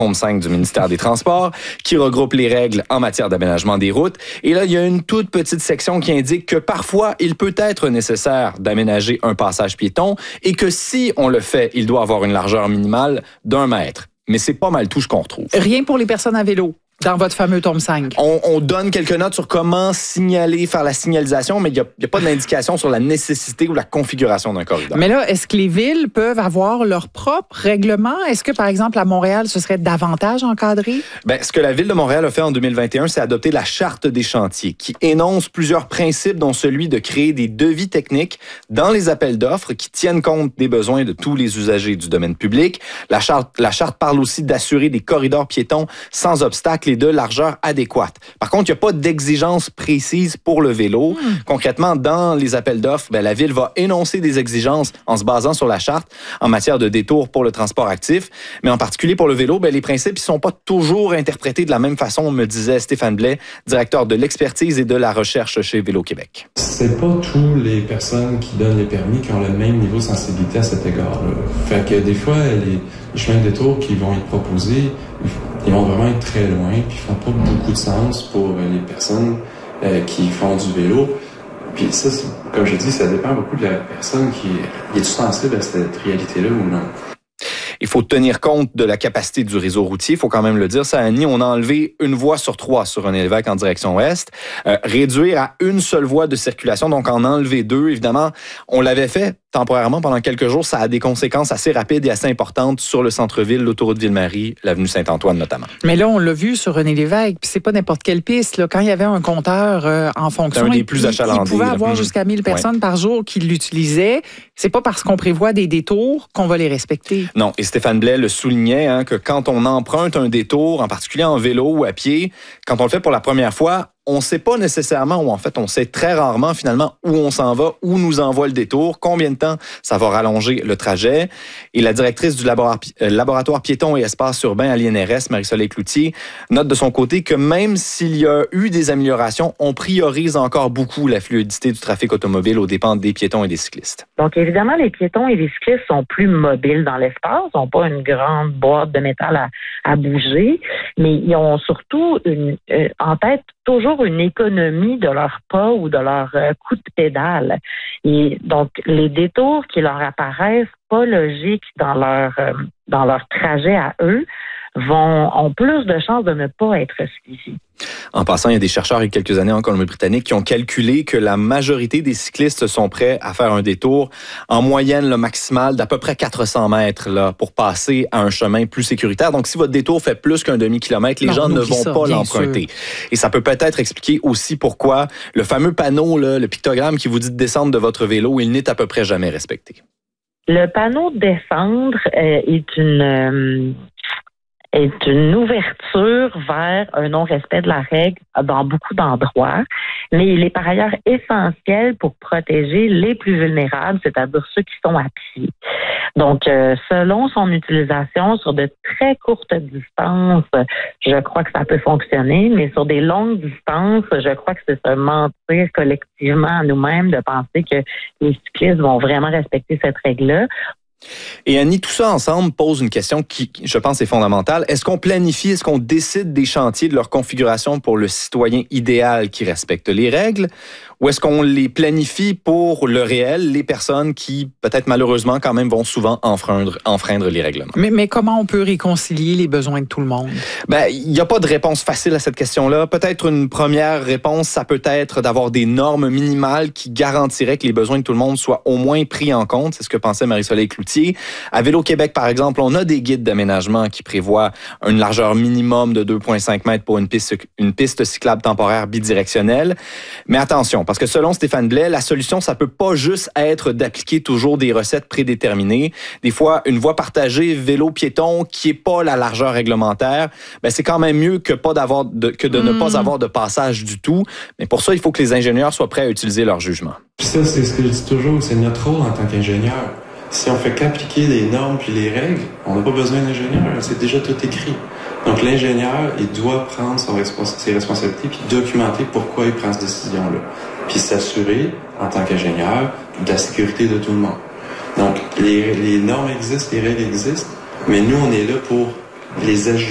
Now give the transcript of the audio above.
Home 5 du ministère des Transports, qui regroupe les règles en matière d'aménagement des routes. Et là, il y a une toute petite section qui indique que parfois, il peut être nécessaire d'aménager un passage piéton et que si on le fait, il doit avoir une largeur minimale d'1 mètre. Mais c'est pas mal tout ce qu'on retrouve. Rien pour les personnes à vélo. Dans votre fameux tome 5. On donne quelques notes sur comment signaler, faire la signalisation, mais il n'y a pas d'indication sur la nécessité ou la configuration d'un corridor. Mais là, est-ce que les villes peuvent avoir leur propre règlement? Est-ce que, par exemple, à Montréal, ce serait davantage encadré? Ce que la Ville de Montréal a fait en 2021, c'est adopter la Charte des chantiers, qui énonce plusieurs principes, dont celui de créer des devis techniques dans les appels d'offres qui tiennent compte des besoins de tous les usagers du domaine public. La charte parle aussi d'assurer des corridors piétons sans obstacles et de largeur adéquate. Par contre, il n'y a pas d'exigence précise pour le vélo. Concrètement, dans les appels d'offres, la Ville va énoncer des exigences en se basant sur la charte en matière de détour pour le transport actif. Mais en particulier pour le vélo, les principes ne sont pas toujours interprétés de la même façon, me disait Stéphane Blais, directeur de l'expertise et de la recherche chez Vélo Québec. C'est pas tous les personnes qui donnent les permis qui ont le même niveau de sensibilité à cet égard-là. Fait que des fois, les chemins de détour qui vont être proposés, ils vont vraiment être très loin, puis ils font pas beaucoup de sens pour les personnes qui font du vélo. Puis ça, comme je dis, ça dépend beaucoup de la personne qui est sensible à cette réalité-là ou non. Il faut tenir compte de la capacité du réseau routier. Il faut quand même le dire. Ça, Annie, on a enlevé 1 voie sur 3 sur René Lévesque en direction ouest. Réduire à 1 seule voie de circulation, donc en enlever 2. Évidemment, on l'avait fait temporairement pendant quelques jours. Ça a des conséquences assez rapides et assez importantes sur le centre-ville, l'autoroute Ville-Marie, l'avenue Saint-Antoine notamment. Mais là, on l'a vu sur René Lévesque, puis c'est pas n'importe quelle piste. Là. Quand il y avait un compteur en fonction, il pouvait avoir jusqu'à 1000 personnes par jour qui l'utilisaient. C'est pas parce qu'on prévoit des détours qu'on va les respecter. Non, et Stéphane Blais le soulignait, que quand on emprunte un détour, en particulier en vélo ou à pied, quand on le fait pour la première fois, on ne sait pas nécessairement, ou en fait, on sait très rarement finalement où on s'en va, où nous envoie le détour, combien de temps ça va rallonger le trajet. Et la directrice du laboratoire piéton et espace urbain à l'INRS, Marie-Soleil Cloutier, note de son côté que même s'il y a eu des améliorations, on priorise encore beaucoup la fluidité du trafic automobile aux dépens des piétons et des cyclistes. Donc, évidemment, les piétons et les cyclistes sont plus mobiles dans l'espace, n'ont pas une grande boîte de métal à bouger, mais ils ont surtout en tête toujours une économie de leur pas ou de leur coup de pédale. Et donc, les détours qui leur apparaissent pas logiques dans leur trajet à eux ont plus de chances de ne pas être suivis. En passant, il y a des chercheurs il y a quelques années en Colombie-Britannique qui ont calculé que la majorité des cyclistes sont prêts à faire un détour en moyenne le maximal d'à peu près 400 mètres là, pour passer à un chemin plus sécuritaire. Donc, si votre détour fait plus qu'un demi-kilomètre, les gens ne vont pas l'emprunter. Et ça peut peut-être expliquer aussi pourquoi le fameux panneau, là, le pictogramme qui vous dit de descendre de votre vélo, il n'est à peu près jamais respecté. Le panneau de descendre est une ouverture vers un non-respect de la règle dans beaucoup d'endroits, mais il est par ailleurs essentiel pour protéger les plus vulnérables, c'est-à-dire ceux qui sont à pied. Donc, selon son utilisation, sur de très courtes distances, je crois que ça peut fonctionner, mais sur des longues distances, je crois que c'est se mentir collectivement à nous-mêmes de penser que les cyclistes vont vraiment respecter cette règle-là. Et Annie, tout ça ensemble pose une question qui, je pense, est fondamentale. Est-ce qu'on planifie, est-ce qu'on décide des chantiers, de leur configuration pour le citoyen idéal qui respecte les règles? Ou est-ce qu'on les planifie pour le réel, les personnes qui, peut-être malheureusement, quand même, vont souvent enfreindre les règlements? Mais comment on peut réconcilier les besoins de tout le monde? Il n'y a pas de réponse facile à cette question-là. Peut-être une première réponse, ça peut être d'avoir des normes minimales qui garantiraient que les besoins de tout le monde soient au moins pris en compte. C'est ce que pensait Marie-Soleil Cloutier. À Vélo Québec, par exemple, on a des guides d'aménagement qui prévoient une largeur minimum de 2,5 mètres pour une piste cyclable temporaire bidirectionnelle. Mais attention, parce que selon Stéphane Blais, la solution, ça peut pas juste être d'appliquer toujours des recettes prédéterminées. Des fois, une voie partagée vélo-piéton qui est pas la largeur réglementaire, c'est quand même mieux que de ne pas avoir de passage du tout. Mais pour ça, il faut que les ingénieurs soient prêts à utiliser leur jugement. Puis ça, c'est ce que je dis toujours, c'est notre rôle en tant qu'ingénieur. Si on fait qu'appliquer les normes puis les règles, on n'a pas besoin d'ingénieur, c'est déjà tout écrit. Donc l'ingénieur, il doit prendre ses responsabilités puis documenter pourquoi il prend cette décision-là. Puis s'assurer, en tant qu'ingénieur, de la sécurité de tout le monde. Donc les normes existent, les règles existent, mais nous, on est là pour les ajuster.